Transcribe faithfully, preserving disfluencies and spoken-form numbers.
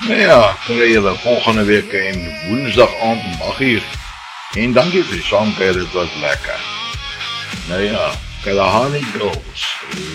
Nou ja, kry julle volgende week en woensdag aand om agt uur. En dankie vir die saamkuier, dit was lekker. Nou ja, Kalahari Girls.